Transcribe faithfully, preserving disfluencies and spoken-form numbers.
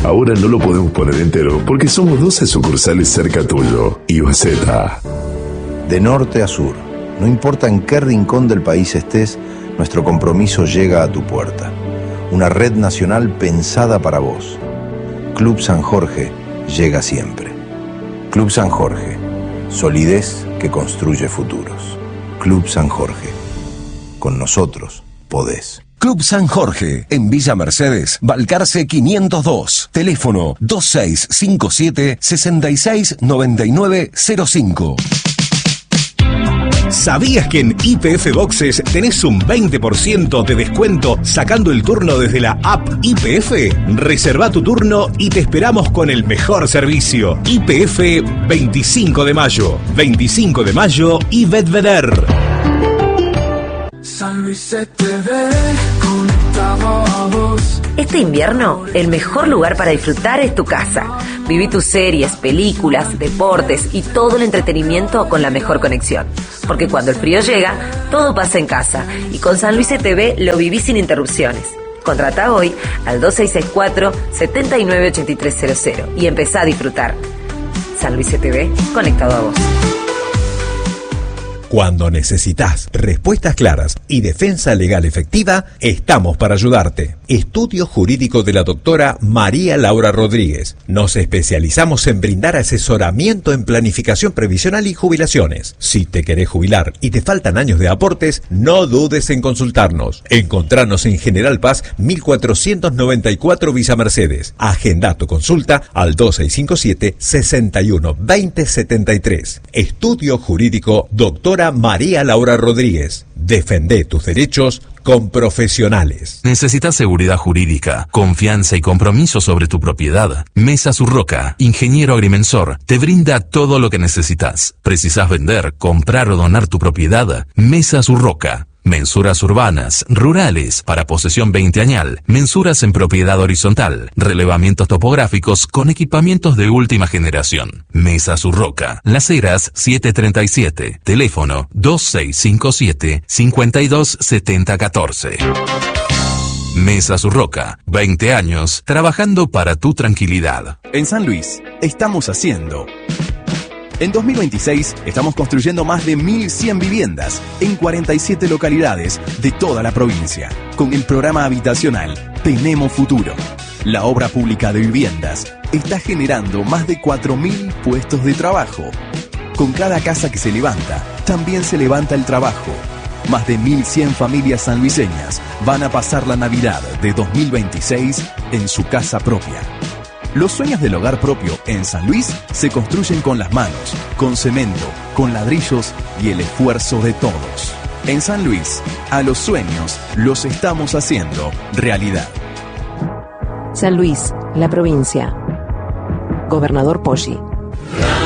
Ahora no lo podemos poner entero porque somos doce sucursales cerca tuyo. Iwazeta. De norte a sur, no importa en qué rincón del país estés, nuestro compromiso llega a tu puerta. Una red nacional pensada para vos. Club San Jorge llega siempre. Club San Jorge, solidez que construye futuros. Club San Jorge, con nosotros podés. Club San Jorge, en Villa Mercedes, Balcarce quinientos dos. Teléfono dos seis cinco siete, seis seis nueve nueve cero cinco. ¿Sabías que en Y P F Boxes tenés un veinte por ciento de descuento sacando el turno desde la app Y P F? Reserva tu turno y te esperamos con el mejor servicio. Y P F veinticinco de mayo. veinticinco de mayo y Bedveder. San Luis se te ve conectado a vos. Este invierno, el mejor lugar para disfrutar es tu casa. Viví tus series, películas, deportes y todo el entretenimiento con la mejor conexión. Porque cuando el frío llega, todo pasa en casa. Y con San Luis C T V lo vivís sin interrupciones. Contrata hoy al dos seis seis cuatro, siete nueve ocho tres cero cero y empezá a disfrutar. San Luis C T V, conectado a vos. Cuando necesitas respuestas claras y defensa legal efectiva, estamos para ayudarte. Estudio Jurídico de la doctora María Laura Rodríguez. Nos especializamos en brindar asesoramiento en planificación previsional y jubilaciones. Si te querés jubilar y te faltan años de aportes, no dudes en consultarnos. Encontranos en General Paz mil cuatrocientos noventa y cuatro Villa Mercedes. Agenda tu consulta al dos seis cinco siete, seis uno dos cero siete tres. Estudio Jurídico doctora María Laura Rodríguez. Defende tus derechos con profesionales. ¿Necesitas seguridad jurídica, confianza y compromiso sobre tu propiedad? Mesa Surroca, ingeniero agrimensor, te brinda todo lo que necesitas. ¿Precisas vender, comprar o donar tu propiedad? Mesa Surroca. Mensuras urbanas, rurales, para posesión veinteañal, mensuras en propiedad horizontal, relevamientos topográficos con equipamientos de última generación. Mesa Surroca, Las Heras setecientos treinta y siete, teléfono dos seis cinco siete, cinco dos siete cero uno cuatro. Mesa Surroca, veinte años trabajando para tu tranquilidad. En San Luis, estamos haciendo... En dos mil veintiséis estamos construyendo más de mil cien viviendas en cuarenta y siete localidades de toda la provincia. Con el programa habitacional Tenemos Futuro. La obra pública de viviendas está generando más de cuatro mil puestos de trabajo. Con cada casa que se levanta, también se levanta el trabajo. Más de mil cien familias sanluiseñas van a pasar la Navidad de dos mil veintiséis en su casa propia. Los sueños del hogar propio en San Luis se construyen con las manos, con cemento, con ladrillos y el esfuerzo de todos. En San Luis, a los sueños los estamos haciendo realidad. San Luis, la provincia. Gobernador Poggi.